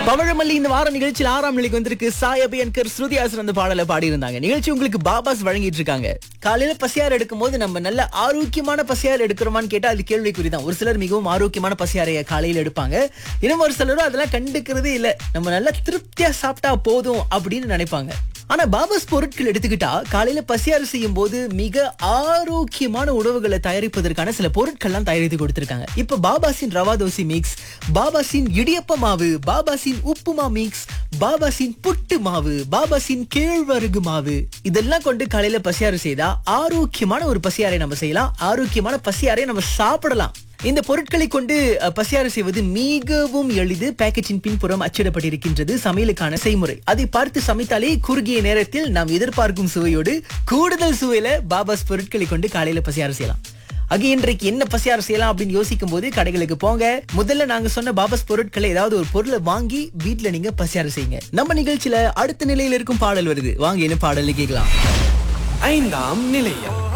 பவழமல்லி இந்த வார நிகழ்ச்சியில் 6ஆம் நிலைக்கு வந்திருக்கு. சாயபியன்கர் ஸ்ருதிஹாசன் அந்த பாடலை பாடியிருந்தாங்க. நிகழ்ச்சி உங்களுக்கு பாபாஸ் வழங்கிட்டு இருக்காங்க. காலையில பசியாறு எடுக்கும் போது நம்ம நல்ல ஆரோக்கியமான பசியாறு எடுக்கிறோமான்னு கேட்டா அது கேள்விக்குறிதான். ஒரு சிலர் மிகவும் ஆரோக்கியமான பசியாறைய காலையில எடுப்பாங்க. இன்னும் ஒரு சிலரும் அதெல்லாம் கண்டுக்கிறதே இல்ல. நம்ம நல்லா திருப்தியா சாப்பிட்டா போதும் அப்படின்னு நினைப்பாங்க. ஆனா பாபாஸ் பொருட்கள் எடுத்துக்கிட்டா காலையில பசியாறு செய்யும் போது மிக ஆரோக்கியமான உணவுகளை தயாரிப்பதற்கான சில பொருட்கள்லாம் தயாரித்து கொடுத்திருக்காங்க. இப்ப பாபாசின் ரவா தோசை மிக்ஸ், பாபாசின் இடியப்ப மாவு, பாபாசின் உப்புமா மிக்ஸ், பாபாசின் புட்டு மாவு, பாபாசின் கேழ்வரகு மாவு, இதெல்லாம் கொண்டு காலையில பசியாறு செய்தா ஆரோக்கியமான ஒரு பசியாரை நம்ம செய்யலாம். ஆரோக்கியமான பசியாரை நம்ம சாப்பிடலாம். இந்த பொருட்களை கொண்டு பசியாறு செய்வது மிகவும் எளிது. பேக்கெட்டின் பின்புறம் அச்சிடப்பட்டிருக்கின்றது சமையலுக்கான செய்முறை. அதை பார்த்து சமைத்தாலே குறுகிய நேரத்தில் நாம் எதிர்பார்க்கும் சுவையோடு கூடுதல் சுவையில பாபாஸ் பொருட்களை கொண்டு காலையில பசியாறு செய்யலாம். இன்றைக்கு என்ன பசியாறு செய்யலாம் அப்படின்னு யோசிக்கும் போது கடைகளுக்கு போங்க. முதல்ல நாங்க சொன்ன பாபாஸ் பொருட்களை ஏதாவது ஒரு பொருளை வாங்கி வீட்டுல நீங்க பசியாறு செய்யுங்க. நம்ம நிகழ்ச்சியில அடுத்த நிலையில் இருக்கும் பாடல் வருது. வாங்க என்ன பாடல் கேட்கலாம். 5ஆம் நிலையம்.